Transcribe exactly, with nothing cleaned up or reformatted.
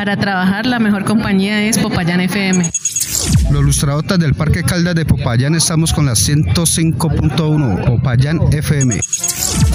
Para trabajar la mejor compañía es Popayán F M. Los lustradotas del Parque Caldas de Popayán estamos con la ciento cinco punto uno Popayán F M.